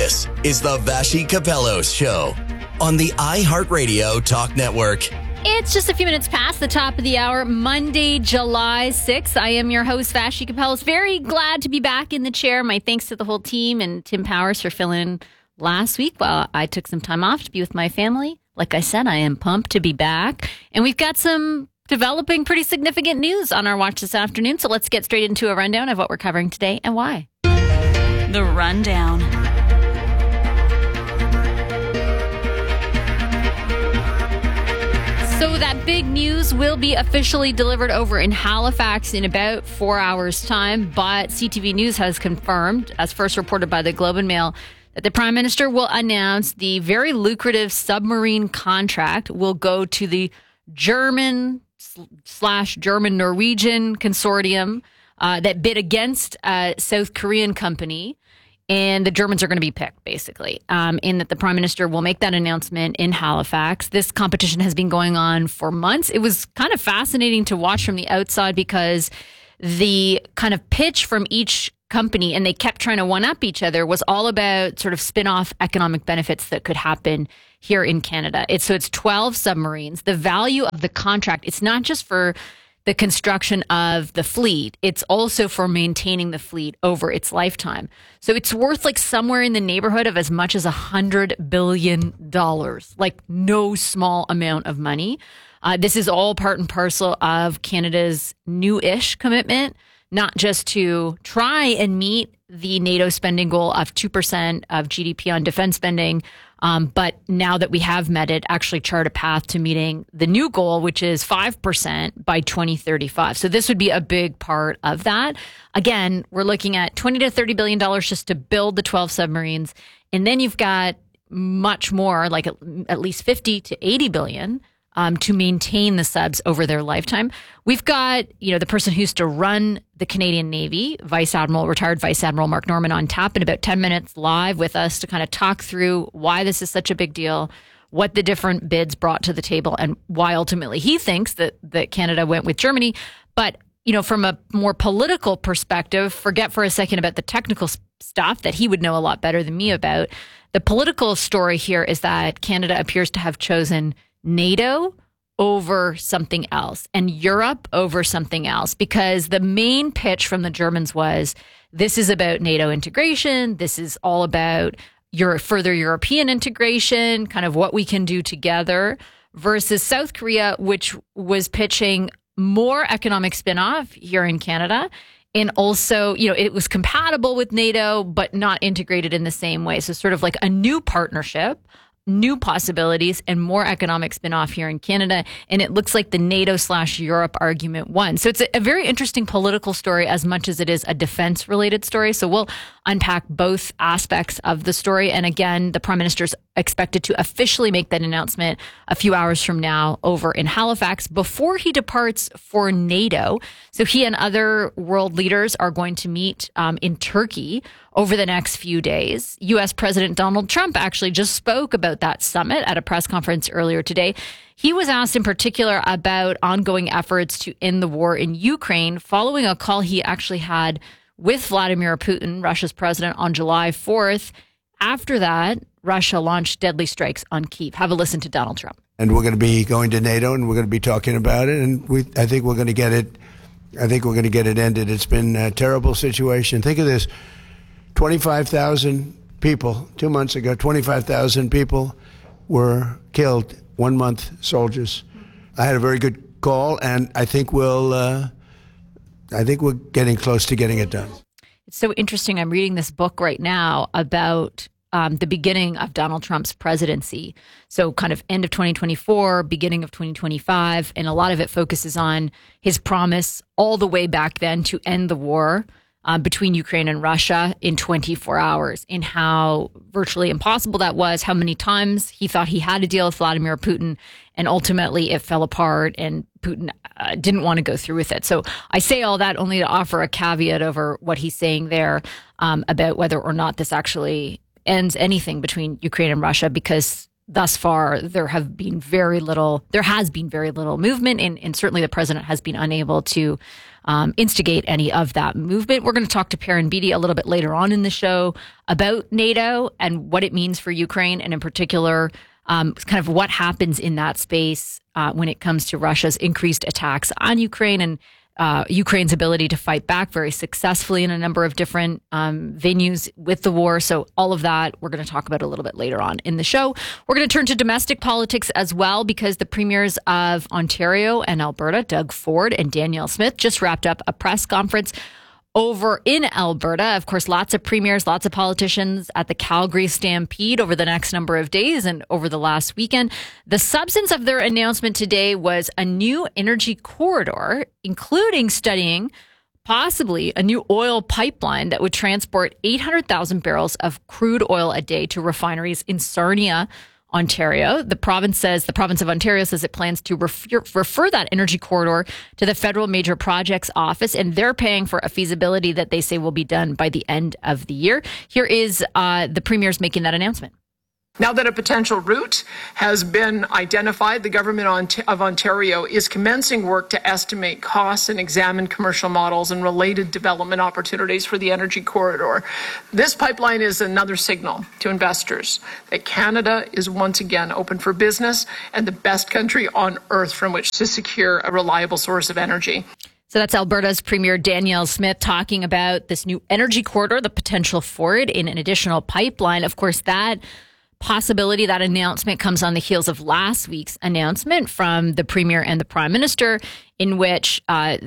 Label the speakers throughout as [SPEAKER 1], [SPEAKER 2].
[SPEAKER 1] This is the Vassy Kapelos Show on the iHeartRadio Talk Network.
[SPEAKER 2] It's just a few minutes past the top of the hour, Monday, July 6th. I am your host, Vassy Kapelos. Very glad to be back in the chair. My thanks to the whole team and Tim Powers for filling last week while I took some time off to be with my family. Like I said, I am pumped to be back. And we've got some developing pretty significant news on our watch this afternoon. So let's get straight into a rundown of what we're covering today and why.
[SPEAKER 3] The Rundown.
[SPEAKER 2] So that big news will be officially delivered over in Halifax in about 4 hours' time. But CTV News has confirmed, as first reported by the Globe and Mail, that the Prime Minister will announce the very lucrative submarine contract will go to the German/German-Norwegian consortium that bid against a South Korean company. And the Germans are going to be picked, basically, in that the Prime Minister will make that announcement in Halifax. This competition has been going on for months. It was kind of fascinating to watch from the outside because the kind of pitch from each company, and they kept trying to one-up each other, was all about sort of spin-off economic benefits that could happen here in Canada. It's 12 submarines. The value of the contract, it's not just for the construction of the fleet, it's also for maintaining the fleet over its lifetime. So it's worth like somewhere in the neighborhood of as much as $100 billion, like no small amount of money. This is all part and parcel of Canada's new-ish commitment, not just to try and meet the NATO spending goal of 2% of GDP on defense spending, but now that we have met it, actually chart a path to meeting the new goal, which is 5% by 2035. So this would be a big part of that. Again, we're looking at $20 to $30 billion just to build the 12 submarines. And then you've got much more, like at least 50 to 80 billion to maintain the subs over their lifetime. We've got, the person who used to run the Canadian Navy, retired Vice Admiral Mark Norman, on tap in about 10 minutes live with us to kind of talk through why this is such a big deal, what the different bids brought to the table, and why ultimately he thinks that Canada went with Germany. But, from a more political perspective, forget for a second about the technical stuff that he would know a lot better than me about. The political story here is that Canada appears to have chosen NATO over something else and Europe over something else, because the main pitch from the Germans was, this is about NATO integration. This is all about your further European integration, kind of what we can do together, versus South Korea, which was pitching more economic spin-off here in Canada. And also, it was compatible with NATO, but not integrated in the same way. So sort of like a new partnership, new possibilities, and more economic spin-off here in Canada. And it looks like the NATO/Europe argument won. So it's a very interesting political story as much as it is a defense-related story. So we'll unpack both aspects of the story. And again, the Prime Minister is expected to officially make that announcement a few hours from now over in Halifax before he departs for NATO. So he and other world leaders are going to meet in Turkey over the next few days. U.S. President Donald Trump actually just spoke about that summit at a press conference earlier today. He was asked in particular about ongoing efforts to end the war in Ukraine following a call he actually had with Vladimir Putin, Russia's president, on July 4th. After that, Russia launched deadly strikes on Kyiv. Have a listen to Donald Trump.
[SPEAKER 4] And we're going to be going to NATO, and we're going to be talking about it, and I think we're going to get it. I think we're going to get it ended. It's been a terrible situation. Think of this: 25,000 people 2 months ago. 25,000 people were killed. 1 month, soldiers. I had a very good call, and I think we're getting close to getting it done.
[SPEAKER 2] It's so interesting. I'm reading this book right now about the beginning of Donald Trump's presidency. So kind of end of 2024, beginning of 2025. And a lot of it focuses on his promise all the way back then to end the war between Ukraine and Russia in 24 hours, and how virtually impossible that was, how many times he thought he had to deal with Vladimir Putin, and ultimately it fell apart and Putin didn't want to go through with it. So I say all that only to offer a caveat over what he's saying there about whether or not this actually ends anything between Ukraine and Russia, because thus far, there has been very little movement, and certainly the president has been unable to instigate any of that movement. We're going to talk to Perrin Beatty a little bit later on in the show about NATO and what it means for Ukraine, and in particular, kind of what happens in that space when it comes to Russia's increased attacks on Ukraine and Ukraine's ability to fight back very successfully in a number of different venues with the war. So all of that we're going to talk about a little bit later on in the show. We're going to turn to domestic politics as well, because the premiers of Ontario and Alberta, Doug Ford and Danielle Smith, just wrapped up a press conference over in Alberta. Of course, lots of premiers, lots of politicians at the Calgary Stampede over the next number of days and over the last weekend. The substance of their announcement today was a new energy corridor, including studying possibly a new oil pipeline that would transport 800,000 barrels of crude oil a day to refineries in Sarnia, Ontario. The province of Ontario says it plans to refer that energy corridor to the Federal Major Projects Office, and they're paying for a feasibility that they say will be done by the end of the year. Here is the premiers making that announcement.
[SPEAKER 5] Now that a potential route has been identified, the government of Ontario is commencing work to estimate costs and examine commercial models and related development opportunities for the energy corridor. This pipeline is another signal to investors that Canada is once again open for business and the best country on earth from which to secure a reliable source of energy.
[SPEAKER 2] So that's Alberta's Premier Danielle Smith talking about this new energy corridor, the potential for it in an additional pipeline. Of course, that possibility, that announcement comes on the heels of last week's announcement from the Premier and the Prime Minister, in which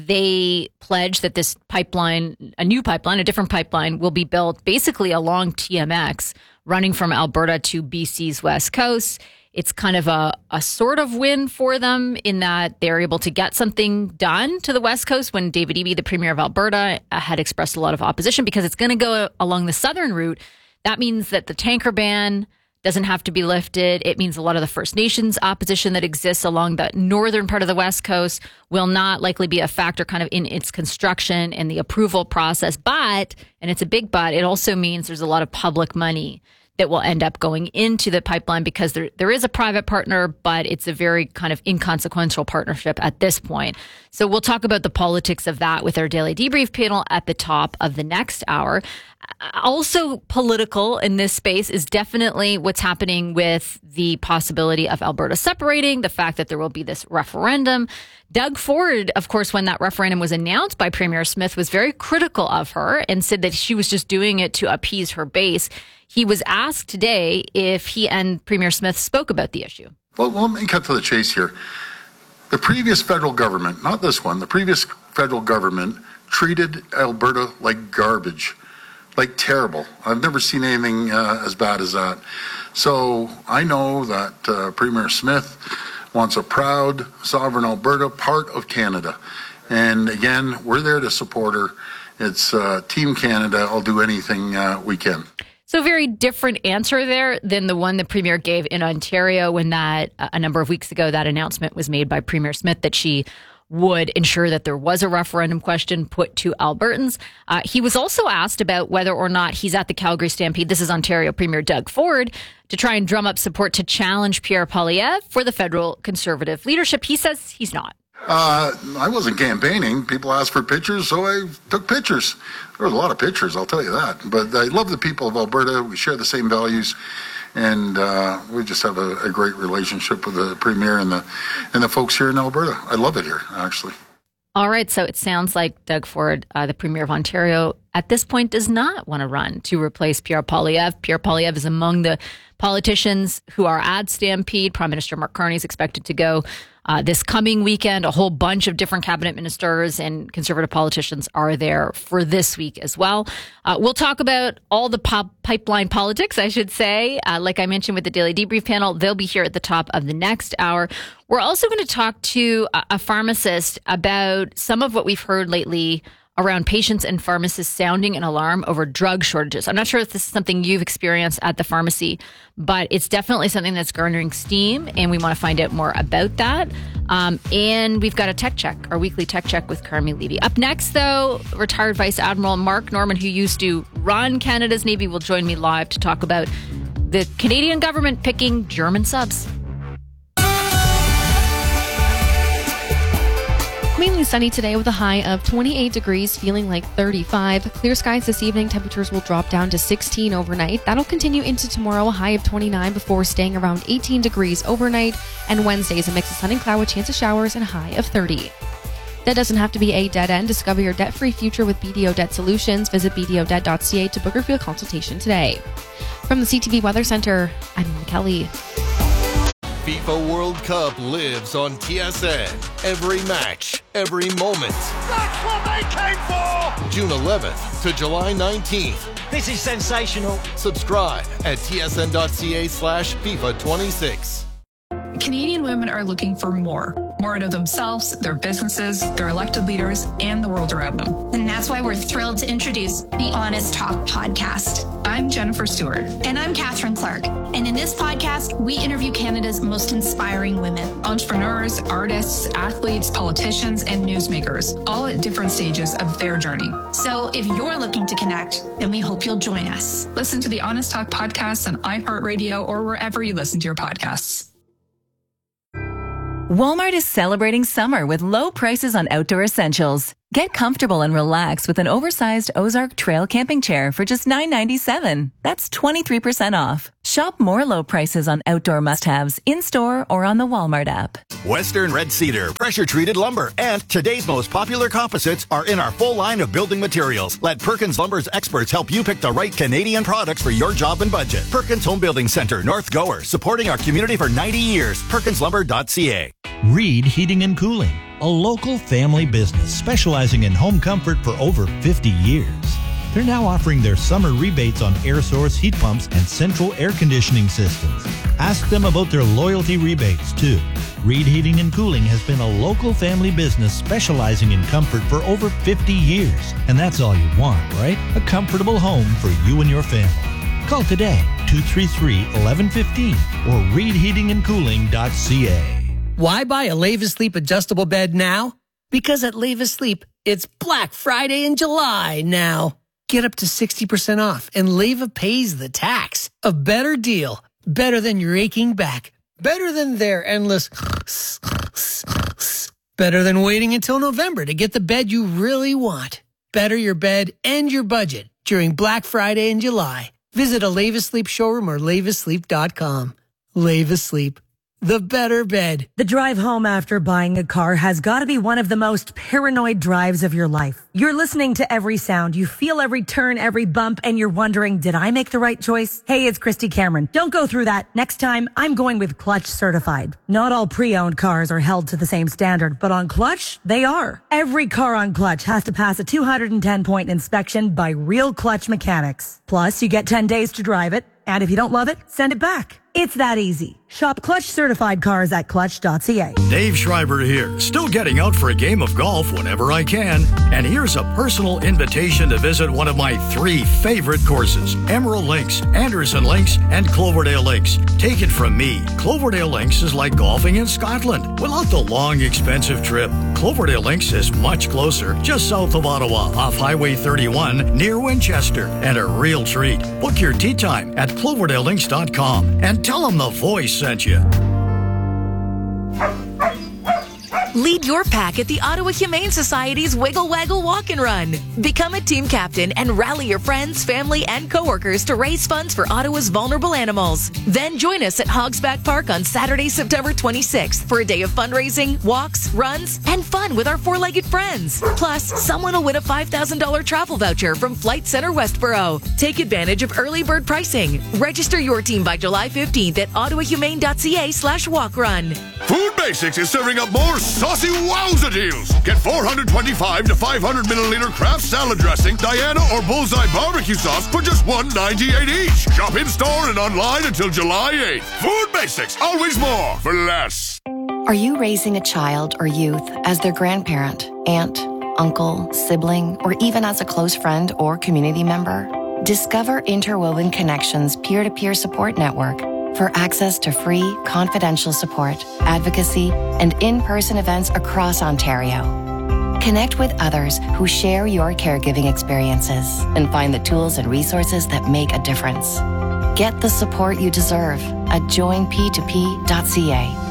[SPEAKER 2] they pledged that this pipeline, a different pipeline, will be built basically along TMX, running from Alberta to BC's West Coast. It's kind of a sort of win for them in that they're able to get something done to the West Coast when David Eby, the Premier of Alberta, had expressed a lot of opposition because it's going to go along the southern route. That means that the tanker ban doesn't have to be lifted. It means a lot of the First Nations opposition that exists along the northern part of the West Coast will not likely be a factor kind of in its construction and the approval process. But, and it's a big but, it also means there's a lot of public money that will end up going into the pipeline because there is a private partner, but it's a very kind of inconsequential partnership at this point. So we'll talk about the politics of that with our Daily Debrief panel at the top of the next hour. Also political in this space is definitely what's happening with the possibility of Alberta separating, the fact that there will be this referendum. Doug Ford, of course, when that referendum was announced by Premier Smith, was very critical of her and said that she was just doing it to appease her base. He was asked today if he and Premier Smith spoke about the issue.
[SPEAKER 6] Well, let me cut to the chase here. The previous federal government, not this one, the previous federal government treated Alberta like garbage, like terrible. I've never seen anything as bad as that. So I know that Premier Smith wants a proud, sovereign Alberta, part of Canada. And again, we're there to support her. It's Team Canada. I'll do anything we can.
[SPEAKER 2] So very different answer there than the one the Premier gave in Ontario when that a number of weeks ago, that announcement was made by Premier Smith that she would ensure that there was a referendum question put to Albertans. He was also asked about whether or not he's at the Calgary Stampede. This is Ontario Premier Doug Ford, to try and drum up support to challenge Pierre Poilievre for the federal Conservative leadership. He says he's not.
[SPEAKER 6] I wasn't campaigning. People asked for pictures, so I took pictures. There was a lot of pictures, I'll tell you that. But I love the people of Alberta. We share the same values, and we just have a great relationship with the Premier and the folks here in Alberta. I love it here, actually.
[SPEAKER 2] All right, so it sounds like Doug Ford, the Premier of Ontario, at this point does not want to run to replace Pierre Poilievre. Pierre Poilievre is among the politicians who are at Stampede. Prime Minister Mark Carney is expected to go this coming weekend. A whole bunch of different cabinet ministers and Conservative politicians are there for this week as well. We'll talk about all the pipeline politics, I should say. Like I mentioned with the Daily Debrief panel, they'll be here at the top of the next hour. We're also going to talk to a pharmacist about some of what we've heard lately around patients and pharmacists sounding an alarm over drug shortages. I'm not sure if this is something you've experienced at the pharmacy, but it's definitely something that's garnering steam, and we want to find out more about that. And we've got a tech check, our weekly tech check with Carmi Levy. Up next, though, retired Vice Admiral Mark Norman, who used to run Canada's Navy, will join me live to talk about the Canadian government picking German subs.
[SPEAKER 7] Mainly sunny today with a high of 28 degrees, feeling like 35. Clear skies this evening. Temperatures will drop down to 16 overnight. That'll continue into tomorrow, a high of 29 before staying around 18 degrees overnight. And Wednesday is a mix of sun and cloud with chance of showers and a high of 30. That doesn't have to be a dead end. Discover your debt-free future with BDO Debt Solutions. Visit bdodebt.ca to book your field consultation today. From the CTV Weather Center, I'm Nina Kelly.
[SPEAKER 8] FIFA World Cup lives on TSN. Every match, every moment.
[SPEAKER 9] That's what they came for!
[SPEAKER 8] June 11th to July 19th.
[SPEAKER 9] This is sensational.
[SPEAKER 8] Subscribe at tsn.ca/FIFA26.
[SPEAKER 10] Canadian women are looking for more out of themselves, their businesses, their elected leaders, and the world around them.
[SPEAKER 11] And that's why we're thrilled to introduce the Honest Talk podcast.
[SPEAKER 10] I'm Jennifer Stewart.
[SPEAKER 11] And I'm Catherine Clark. And in this podcast, we interview Canada's most inspiring women.
[SPEAKER 10] Entrepreneurs, artists, athletes, politicians, and newsmakers, all at different stages of their journey.
[SPEAKER 11] So if you're looking to connect, then we hope you'll join us.
[SPEAKER 10] Listen to the Honest Talk podcast on iHeartRadio or wherever you listen to your podcasts.
[SPEAKER 3] Walmart is celebrating summer with low prices on outdoor essentials. Get comfortable and relax with an oversized Ozark Trail camping chair for just $9.97. That's 23% off. Shop more low prices on outdoor must-haves in-store or on the Walmart app.
[SPEAKER 12] Western Red Cedar, pressure-treated lumber, and today's most popular composites are in our full line of building materials. Let Perkins Lumber's experts help you pick the right Canadian products for your job and budget. Perkins Home Building Center, North Gower, supporting our community for 90 years. PerkinsLumber.ca.
[SPEAKER 13] Reed Heating and Cooling, a local family business specializing in home comfort for over 50 years. They're now offering their summer rebates on air source heat pumps and central air conditioning systems. Ask them about their loyalty rebates, too. Reed Heating and Cooling has been a local family business specializing in comfort for over 50 years. And that's all you want, right? A comfortable home for you and your family. Call today, 233-1115 or reedheatingandcooling.ca.
[SPEAKER 14] Why buy a Leva Sleep adjustable bed now? Because at Leva Sleep, it's Black Friday in July now. Get up to 60% off and Leva pays the tax. A better deal. Better than your aching back. Better than their endless... Better than waiting until November to get the bed you really want. Better your bed and your budget during Black Friday in July. Visit a Leva Sleep showroom or levasleep.com. Leva Sleep. The better bed.
[SPEAKER 15] The drive home after buying a car has got to be one of the most paranoid drives of your life. You're listening to every sound. You feel every turn, every bump, and you're wondering, did I make the right choice? Hey, it's Christy Cameron. Don't go through that. Next time, I'm going with Clutch Certified. Not all pre-owned cars are held to the same standard, but on Clutch, they are. Every car on Clutch has to pass a 210-point inspection by real Clutch mechanics. Plus, you get 10 days to drive it. And if you don't love it, send it back. It's that easy. Shop Clutch certified cars at clutch.ca.
[SPEAKER 16] Dave Schreiber here, still getting out for a game of golf whenever I can. And here's a personal invitation to visit one of my 3 favorite courses, Emerald Links, Anderson Links, and Cloverdale Links. Take it from me, Cloverdale Links is like golfing in Scotland without the long, expensive trip. Cloverdale Links is much closer, just south of Ottawa, off Highway 31, near Winchester, and a real treat. Book your tee time at cloverdalelinks.com and tell them the voice sent you.
[SPEAKER 17] Lead your pack at the Ottawa Humane Society's Wiggle Waggle Walk and Run. Become a team captain and rally your friends, family, and coworkers to raise funds for Ottawa's vulnerable animals. Then join us at Hogsback Park on Saturday, September 26th for a day of fundraising, walks, runs, and fun with our four-legged friends. Plus, someone will win a $5,000 travel voucher from Flight Centre Westboro. Take advantage of early bird pricing. Register your team by July 15th at ottawahumane.ca/walkrun.
[SPEAKER 18] Food Basics is serving up more saucy wowza deals. Get 425 to 500 milliliter Kraft salad dressing, Diana or Bullseye barbecue sauce for just $1.98 each. Shop in store and online until July 8th. Food Basics, always more for less.
[SPEAKER 19] Are you raising a child or youth as their grandparent, aunt, uncle, sibling, or even as a close friend or community member? Discover Interwoven Connections peer-to-peer support network for access to free, confidential support, advocacy, and in-person events across Ontario. Connect with others who share your caregiving experiences and find the tools and resources that make a difference. Get the support you deserve at joinp2p.ca.